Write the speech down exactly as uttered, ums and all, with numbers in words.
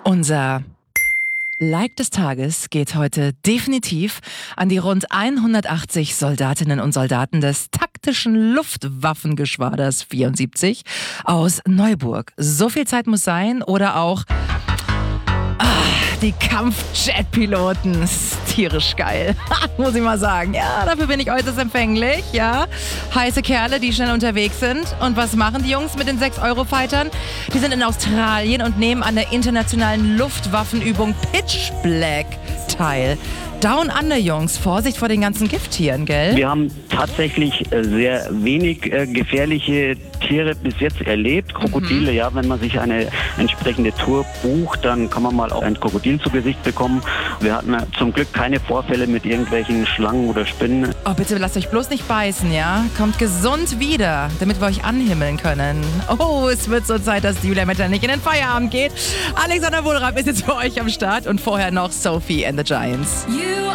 Unser Like des Tages geht heute definitiv an die rund hundertachtzig Soldatinnen und Soldaten des taktischen Luftwaffengeschwaders vierundsiebzig aus Neuburg. So viel Zeit muss sein. Oder auch ah, die Kampfjet-Piloten. Ist tierisch geil. Muss ich mal sagen. Ja, dafür bin ich äußerst empfänglich. Ja, heiße Kerle, die schnell unterwegs sind. Und was machen die Jungs mit den sechs Euro Fightern? Die sind in Australien und nehmen an der internationalen Luftwaffenübung Pitch Black teil. Down Under, Jungs. Vorsicht vor den ganzen Gifttieren, gell? Wir haben tatsächlich äh, sehr wenig äh, gefährliche Tiere bis jetzt erlebt. Krokodile, mhm. ja, wenn man sich eine entsprechende Tour bucht, dann kann man mal auch ein Krokodil zu Gesicht bekommen. Wir hatten äh, zum Glück keine Vorfälle mit irgendwelchen Schlangen oder Spinnen. Oh, bitte lasst euch bloß nicht beißen, ja? Kommt gesund wieder, damit wir euch anhimmeln können. Oh, es wird so Zeit, dass Julia Metternich in den Feierabend geht. Alexander Wohlraab ist jetzt für euch am Start und vorher noch Sophie and the Giants. You